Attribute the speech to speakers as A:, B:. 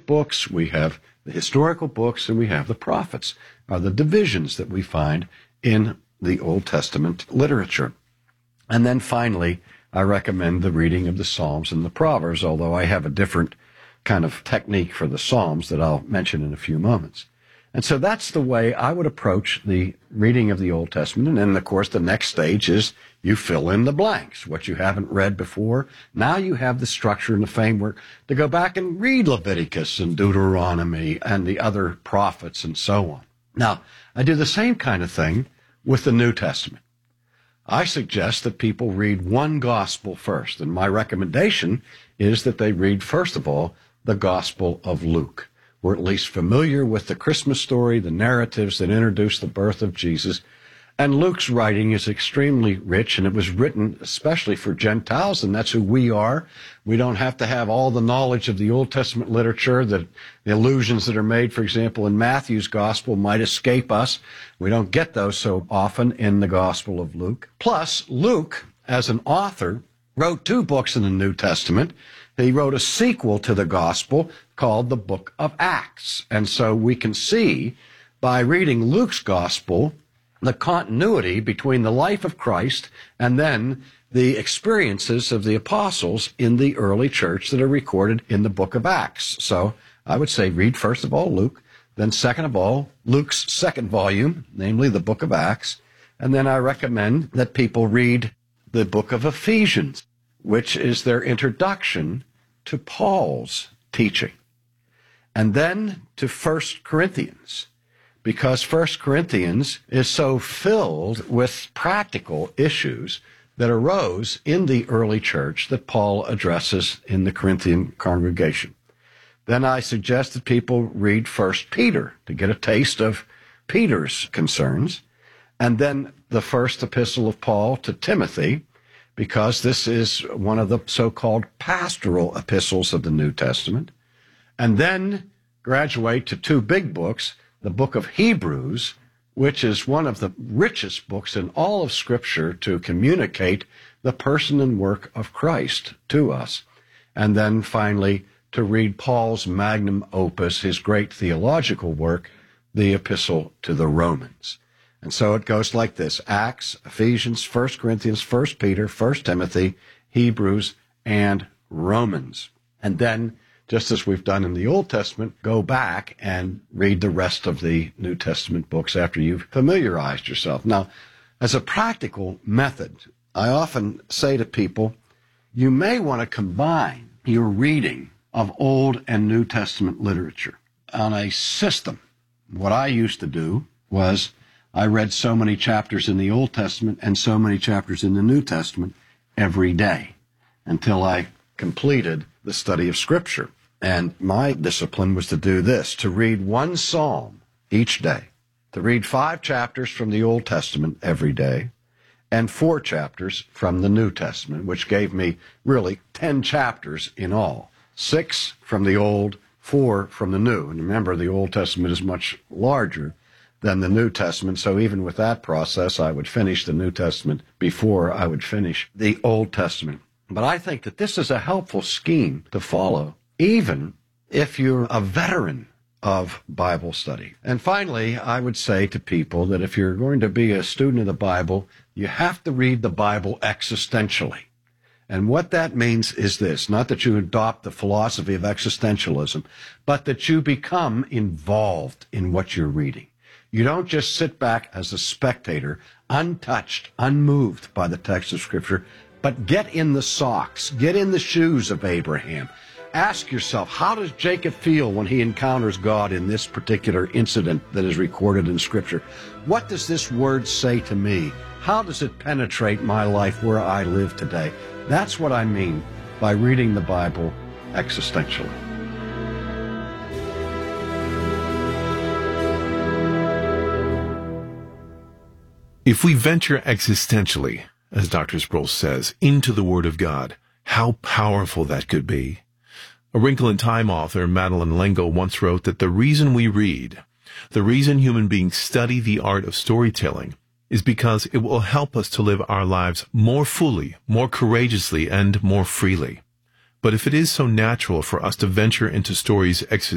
A: prophetic books, we have the historical books, and we have the prophets, are the divisions that we find in the Old Testament literature. And then finally, I recommend the reading of the Psalms and the Proverbs, although I have a different kind of technique for the Psalms that I'll mention in a few moments. And so that's the way I would approach the reading of the Old Testament. And then, of course, the next stage is you fill in the blanks, what you haven't read before. Now you have the structure and the framework to go back and read Leviticus and Deuteronomy and the other prophets and so on. Now, I do the same kind of thing with the New Testament. I suggest that people read one gospel first, and my recommendation is that they read, first of all, the Gospel of Luke. We're at least familiar with the Christmas story, the narratives that introduce the birth of Jesus. And Luke's writing is extremely rich, and it was written especially for Gentiles, and that's who we are. We don't have to have all the knowledge of the Old Testament literature, that the allusions that are made, for example, in Matthew's Gospel might escape us. We don't get those so often in the Gospel of Luke. Plus, Luke, as an author, wrote 2 books in the New Testament. He wrote a sequel to the Gospel called the Book of Acts. And so we can see by reading Luke's Gospel the continuity between the life of Christ and then the experiences of the apostles in the early church that are recorded in the Book of Acts. So I would say read first of all Luke, then second of all Luke's second volume, namely the Book of Acts, and then I recommend that people read the book of Ephesians, which is their introduction to Paul's teaching. And then to 1 Corinthians, because 1 Corinthians is so filled with practical issues that arose in the early church that Paul addresses in the Corinthian congregation. Then I suggest that people read 1 Peter to get a taste of Peter's concerns, and then the first epistle of Paul to Timothy, because this is one of the so-called pastoral epistles of the New Testament, and then graduate to 2 big books, the book of Hebrews, which is one of the richest books in all of Scripture to communicate the person and work of Christ to us, and then finally to read Paul's magnum opus, his great theological work, the Epistle to the Romans. And so it goes like this: Acts, Ephesians, 1 Corinthians, 1 Peter, 1 Timothy, Hebrews, and Romans. And then, just as we've done in the Old Testament, go back and read the rest of the New Testament books after you've familiarized yourself. Now, as a practical method, I often say to people, you may want to combine your reading of Old and New Testament literature on a system. What I used to do was I read so many chapters in the Old Testament and so many chapters in the New Testament every day until I completed the study of Scripture. And my discipline was to do this, to read 1 psalm each day, to read 5 chapters from the Old Testament every day, and 4 chapters from the New Testament, which gave me really 10 chapters in all. 6 from the Old, 4 from the New. And remember, the Old Testament is much larger than the New Testament, so even with that process, I would finish the New Testament before I would finish the Old Testament. But I think that this is a helpful scheme to follow, even if you're a veteran of Bible study. And finally, I would say to people that if you're going to be a student of the Bible, you have to read the Bible existentially. And what that means is this: not that you adopt the philosophy of existentialism, but that you become involved in what you're reading. You don't just sit back as a spectator, untouched, unmoved by the text of Scripture, but get in the socks, get in the shoes of Abraham. Ask yourself, how does Jacob feel when he encounters God in this particular incident that is recorded in Scripture? What does this word say to me? How does it penetrate my life where I live today? That's what I mean by reading the Bible existentially.
B: If we venture existentially, as Dr. Sproul says, into the Word of God, how powerful that could be. A Wrinkle in Time author, Madeleine L'Engle, once wrote that the reason we read, the reason human beings study the art of storytelling, is because it will help us to live our lives more fully, more courageously, and more freely. But if it is so natural for us to venture into stories